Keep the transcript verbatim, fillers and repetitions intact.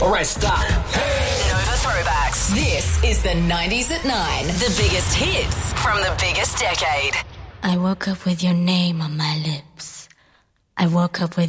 Alright, stop. Nova Throwbacks. This is the nineties at nine. The biggest hits from the biggest decade. I woke up with your name on my lips. I woke up with